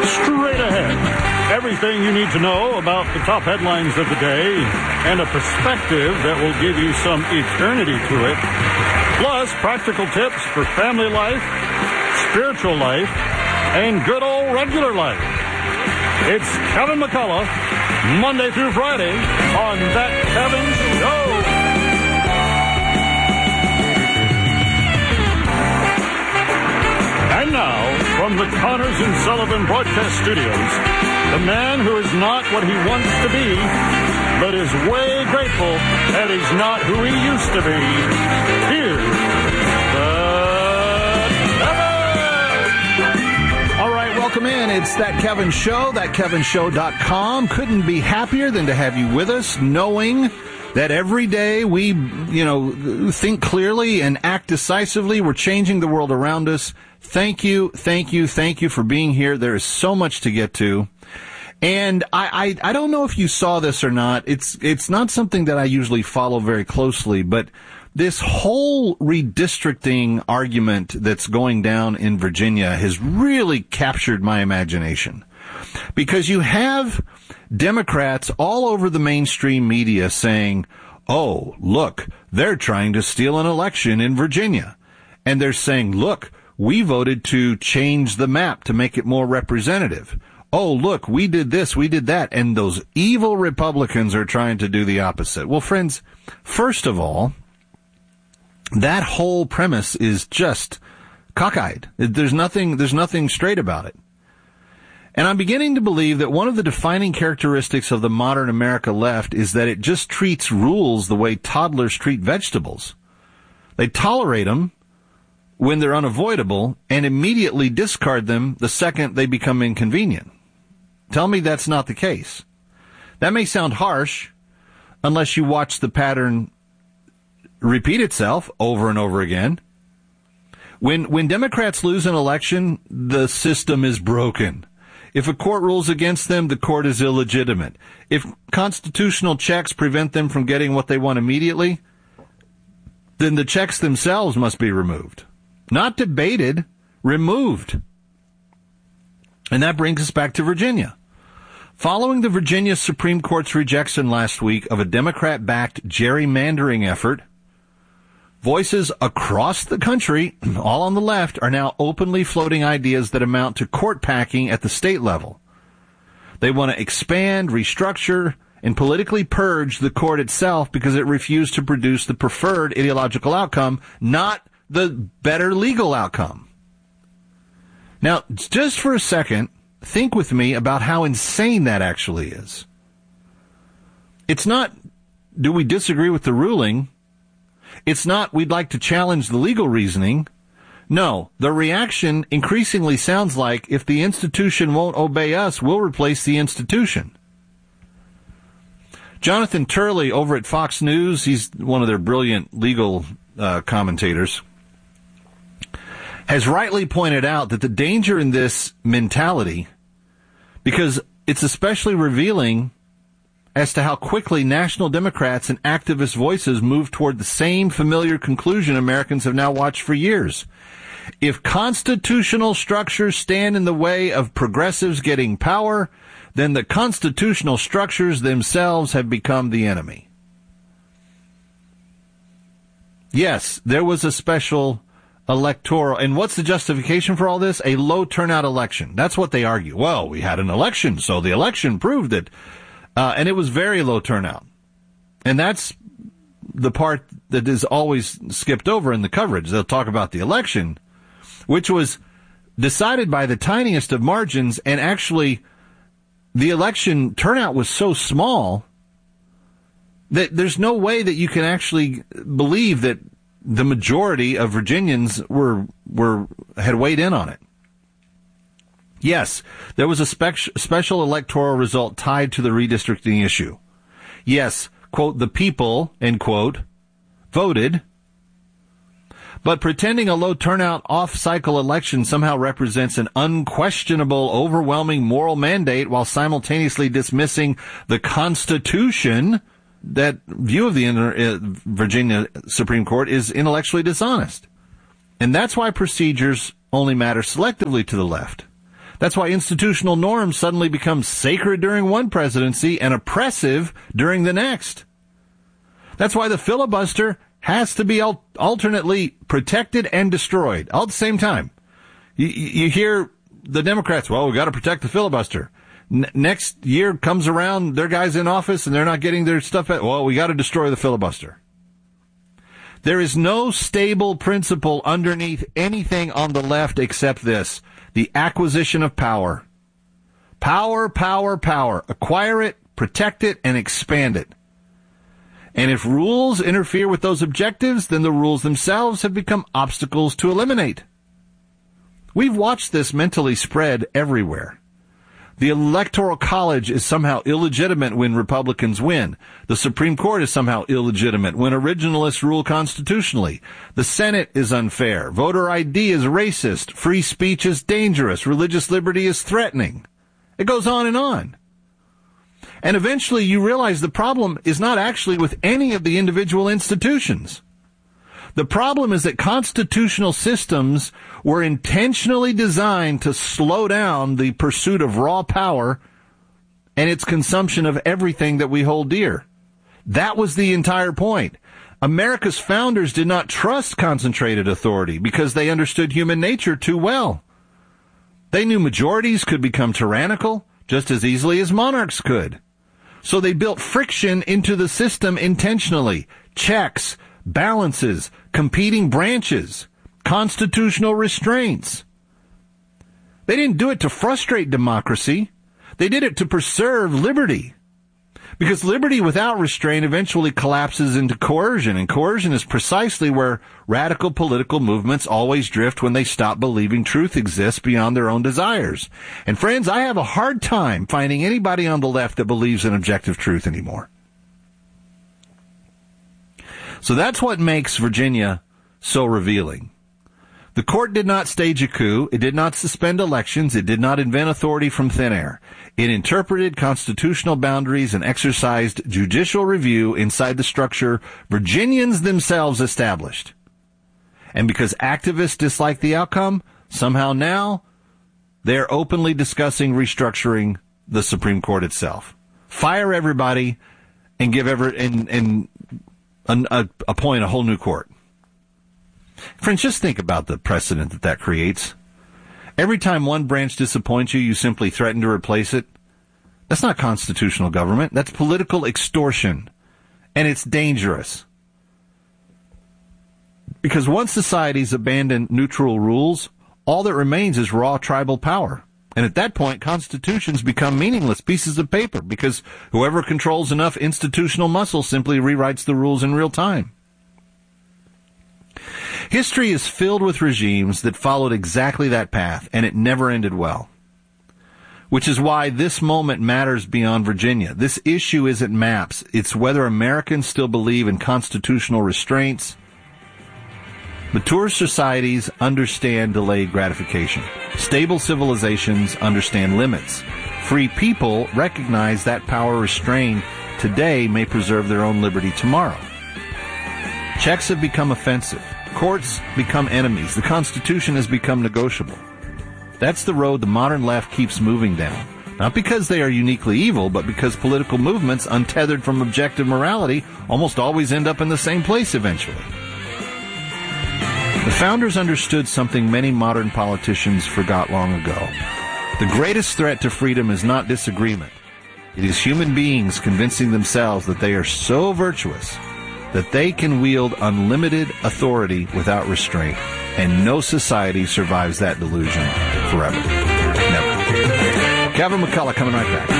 Straight ahead, everything you need to know about the top headlines of the day and a perspective that will give you some eternity to it. Plus, practical tips for family life, spiritual life, and good old regular life. It's Kevin McCullough, Monday through Friday on That Kevin Show. And now, from the Connors and Sullivan Broadcast Studios, the man who is not what he wants to be, but is way grateful that he's not who he used to be. Here's Kevin! All right, welcome in. It's That Kevin Show, thatkevinshow.com. Couldn't be happier than to have you with us, knowing that every day we, think clearly and act decisively. We're changing the world around us. Thank you for being here. There is so much to get to. And I don't know if you saw this or not. It's not something that I usually follow very closely, but this whole redistricting argument that's going down in Virginia has really captured my imagination. Because you have Democrats all over the mainstream media saying, oh, look, they're trying to steal an election in Virginia. And they're saying, look, we voted to change the map to make it more representative. Oh, look, we did this, we did that. And those evil Republicans are trying to do the opposite. Well, friends, first of all, that whole premise is just cockeyed. There's nothing straight about it. And I'm beginning to believe that one of the defining characteristics of the modern America left is that it just treats rules the way toddlers treat vegetables. They tolerate them when they're unavoidable and immediately discard them the second they become inconvenient. Tell me that's not the case. That may sound harsh unless you watch the pattern repeat itself over and over again. When Democrats lose an election, the system is broken. If a court rules against them, the court is illegitimate. If constitutional checks prevent them from getting what they want immediately, then the checks themselves must be removed. Not debated, removed. And that brings us back to Virginia. Following the Virginia Supreme Court's rejection last week of a Democrat-backed gerrymandering effort, voices across the country, all on the left, are now openly floating ideas that amount to court packing at the state level. They want to expand, restructure, and politically purge the court itself because it refused to produce the preferred ideological outcome, not the better legal outcome. Now, just for a second, think with me about how insane that actually is. It's not, do we disagree with the ruling? It's not, we'd like to challenge the legal reasoning. No, the reaction increasingly sounds like, if the institution won't obey us, we'll replace the institution. Jonathan Turley over at Fox News, he's one of their brilliant legal commentators, has rightly pointed out that the danger in this mentality, because it's especially revealing as to how quickly national Democrats and activist voices move toward the same familiar conclusion Americans have now watched for years. If constitutional structures stand in the way of progressives getting power, then the constitutional structures themselves have become the enemy. Yes, there was a special electoral, and what's the justification for all this? A low turnout election. That's what they argue. Well, we had an election, so the election proved it. And it was very low turnout. And that's the part that is always skipped over in the coverage. They'll talk about the election, which was decided by the tiniest of margins, and actually the election turnout was so small that there's no way that you can actually believe that the majority of Virginians had weighed in on it. Yes, there was a special electoral result tied to the redistricting issue. Yes, quote, the people, end quote, voted. But pretending a low turnout off-cycle election somehow represents an unquestionable, overwhelming moral mandate while simultaneously dismissing the Constitution, that view of the Virginia Supreme Court is intellectually dishonest. And that's why procedures only matter selectively to the left. That's why institutional norms suddenly become sacred during one presidency and oppressive during the next. That's why the filibuster has to be alternately protected and destroyed all at the same time. You hear the Democrats, well, we got to protect the filibuster. Next year comes around, their guys in office, and they're not getting their stuff. Well, we got to destroy the filibuster. There is no stable principle underneath anything on the left except this: the acquisition of power. Power, power, power. Acquire it, protect it, and expand it. And if rules interfere with those objectives, then the rules themselves have become obstacles to eliminate. We've watched this mentally spread everywhere. The Electoral College is somehow illegitimate when Republicans win. The Supreme Court is somehow illegitimate when originalists rule constitutionally. The Senate is unfair. Voter ID is racist. Free speech is dangerous. Religious liberty is threatening. It goes on and on. And eventually you realize the problem is not actually with any of the individual institutions. The problem is that constitutional systems were intentionally designed to slow down the pursuit of raw power and its consumption of everything that we hold dear. That was the entire point. America's founders did not trust concentrated authority because they understood human nature too well. They knew majorities could become tyrannical just as easily as monarchs could. So they built friction into the system intentionally. Checks, balances, competing branches, constitutional restraints. They didn't do it to frustrate democracy. They did it to preserve liberty. Because liberty without restraint eventually collapses into coercion, and coercion is precisely where radical political movements always drift when they stop believing truth exists beyond their own desires. And friends, I have a hard time finding anybody on the left that believes in objective truth anymore. So that's what makes Virginia so revealing. The court did not stage a coup. It did not suspend elections. It did not invent authority from thin air. It interpreted constitutional boundaries and exercised judicial review inside the structure Virginians themselves established. And because activists dislike the outcome, somehow now they're openly discussing restructuring the Supreme Court itself. Fire everybody and give appoint a whole new court. Friends, just think about the precedent that creates. Every time one branch disappoints you, you simply threaten to replace it. That's not constitutional government. That's political extortion. And it's dangerous. Because once societies abandon neutral rules, all that remains is raw tribal power. And at that point, constitutions become meaningless pieces of paper because whoever controls enough institutional muscle simply rewrites the rules in real time. History is filled with regimes that followed exactly that path, and it never ended well. Which is why this moment matters beyond Virginia. This issue isn't maps. It's whether Americans still believe in constitutional restraints. Mature societies understand delayed gratification. Stable civilizations understand limits. Free people recognize that power restrained today may preserve their own liberty tomorrow. Checks have become offensive. Courts become enemies. The Constitution has become negotiable. That's the road the modern left keeps moving down. Not because they are uniquely evil, but because political movements untethered from objective morality almost always end up in the same place eventually. The founders understood something many modern politicians forgot long ago. The greatest threat to freedom is not disagreement. It is human beings convincing themselves that they are so virtuous that they can wield unlimited authority without restraint, and no society survives that delusion forever. Never. Kevin McCullough coming right back.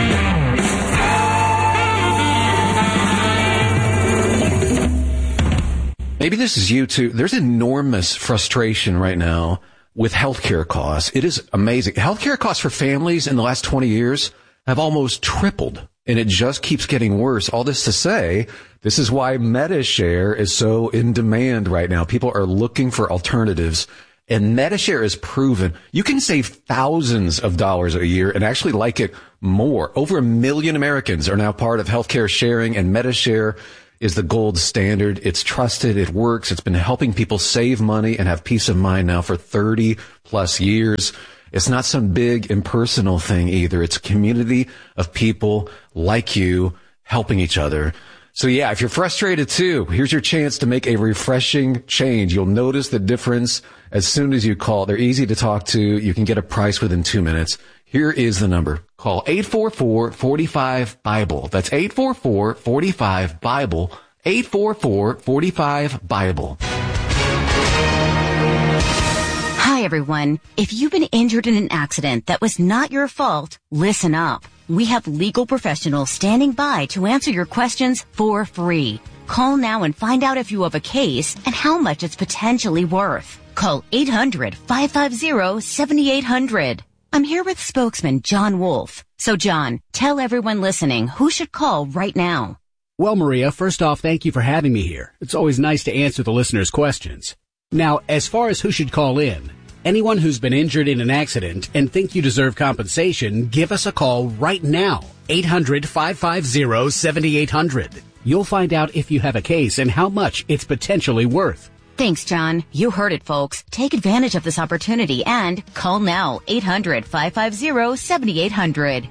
Maybe this is you too. There's enormous frustration right now with healthcare costs. It is amazing. Healthcare costs for families in the last 20 years have almost tripled, and it just keeps getting worse. All this to say, this is why MediShare is so in demand right now. People are looking for alternatives, and MediShare is proven you can save thousands of dollars a year and actually like it more. Over 1 million Americans are now part of healthcare sharing, and MediShare is the gold standard. It's trusted. It works. It's been helping people save money and have peace of mind now for 30 plus years. It's not some big impersonal thing either. It's a community of people like you helping each other. So yeah, if you're frustrated too, here's your chance to make a refreshing change. You'll notice the difference as soon as you call. They're easy to talk to. You can get a price within 2 minutes. Here is the number. Call 844-45-BIBLE. That's 844-45-BIBLE. 844-45-BIBLE. Hi, everyone. If you've been injured in an accident that was not your fault, listen up. We have legal professionals standing by to answer your questions for free. Call now and find out if you have a case and how much it's potentially worth. Call 800-550-7800. I'm here with spokesman John Wolf. So, John, tell everyone listening who should call right now. Well, Maria, first off, thank you for having me here. It's always nice to answer the listeners' questions. Now, as far as who should call in, anyone who's been injured in an accident and think you deserve compensation, give us a call right now. 800-550-7800. You'll find out if you have a case and how much it's potentially worth. Thanks, John. You heard it, folks. Take advantage of this opportunity and call now. 800-550-7800.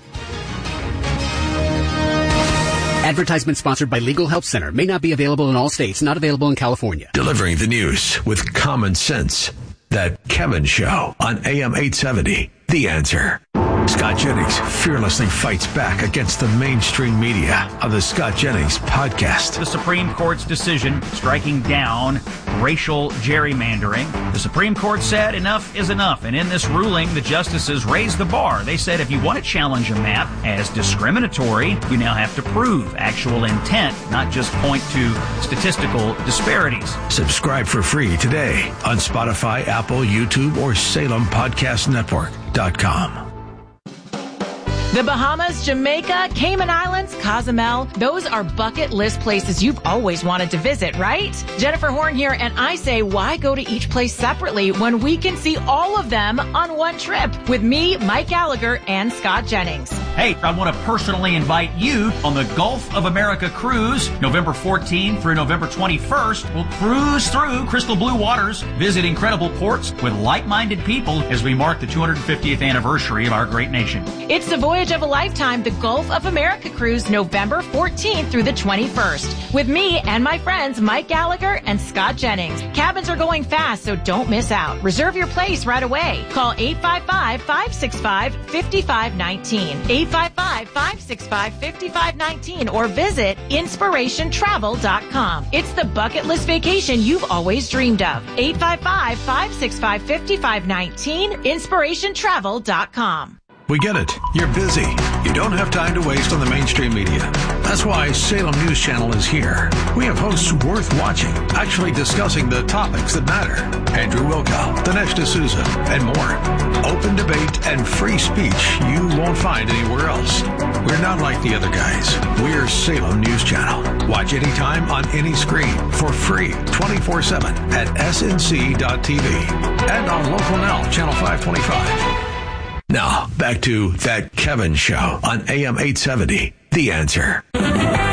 Advertisement sponsored by Legal Help Center. May not be available in all states. Not available in California. Delivering the news with common sense. That Kevin Show on AM 870. The Answer. Scott Jennings fearlessly fights back against the mainstream media on the Scott Jennings Podcast. The Supreme Court's decision striking down racial gerrymandering. The Supreme Court said enough is enough, and in this ruling, the justices raised the bar. They said if you want to challenge a map as discriminatory, you now have to prove actual intent, not just point to statistical disparities. Subscribe for free today on Spotify, Apple, YouTube, or SalemPodcastNetwork.com. The Bahamas, Jamaica, Cayman Islands, Cozumel, those are bucket list places you've always wanted to visit, right? Jennifer Horn here, and I say, why go to each place separately when we can see all of them on one trip with me, Mike Gallagher, and Scott Jennings? Hey, I want to personally invite you on the Gulf of America cruise, November 14th through November 21st. We'll cruise through crystal blue waters, visit incredible ports with like-minded people as we mark the 250th anniversary of our great nation. It's the voyage of a lifetime, the Gulf of America cruise, November 14th through the 21st, with me and my friends Mike Gallagher and Scott Jennings. Cabins are going fast, so don't miss out. Reserve your place right away. Call 855-565-5519, 855-565-5519, or visit inspirationtravel.com. It's the bucket list vacation you've always dreamed of. 855-565-5519, inspirationtravel.com. We get it. You're busy. You don't have time to waste on the mainstream media. That's why Salem News Channel is here. We have hosts worth watching, actually discussing the topics that matter. Andrew Wilkow, Dinesh D'Souza, and more. Open debate and free speech you won't find anywhere else. We're not like the other guys. We're Salem News Channel. Watch anytime on any screen for free 24/7 at snc.tv and on Local Now, Channel 525. Now, back to That Kevin Show on AM 870, The Answer.